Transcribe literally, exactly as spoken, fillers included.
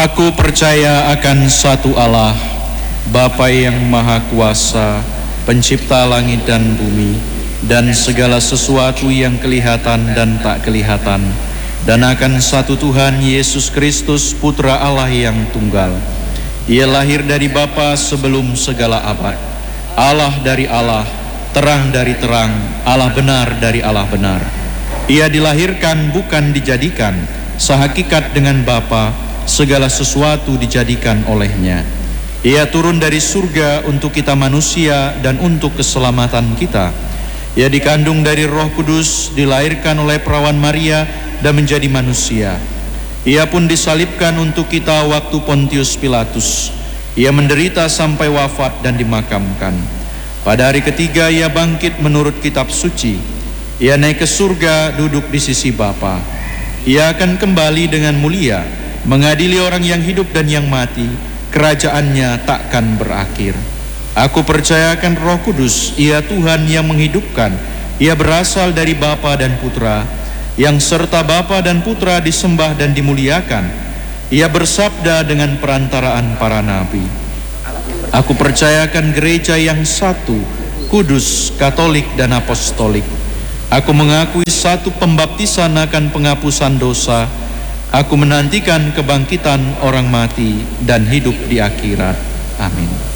Aku percaya akan satu Allah, Bapa yang Maha Kuasa, Pencipta langit dan bumi, dan segala sesuatu yang kelihatan dan tak kelihatan, dan akan satu Tuhan Yesus Kristus, Putra Allah yang tunggal. Ia lahir dari Bapa sebelum segala abad, Allah dari Allah, terang dari terang, Allah benar dari Allah benar. Ia dilahirkan bukan dijadikan, sehakikat dengan Bapa, segala sesuatu dijadikan olehnya. Ia turun dari surga untuk kita manusia dan untuk keselamatan kita. Ia dikandung dari Roh Kudus, dilahirkan oleh perawan Maria dan menjadi manusia. Ia pun disalibkan untuk kita waktu Pontius Pilatus. Ia menderita sampai wafat dan dimakamkan. Pada hari ketiga ia bangkit menurut kitab suci. Ia naik ke surga, duduk di sisi Bapa. Ia akan kembali dengan mulia, mengadili orang yang hidup dan yang mati. Kerajaannya takkan berakhir. Aku percayakan Roh Kudus, Ia Tuhan yang menghidupkan. Ia berasal dari Bapa dan Putra, yang serta Bapa dan Putra disembah dan dimuliakan. Ia bersabda dengan perantaraan para nabi. Aku percayakan gereja yang satu, kudus, katolik dan apostolik. Aku mengakui satu pembaptisan akan penghapusan dosa. Aku menantikan kebangkitan orang mati dan hidup di akhirat. Amin.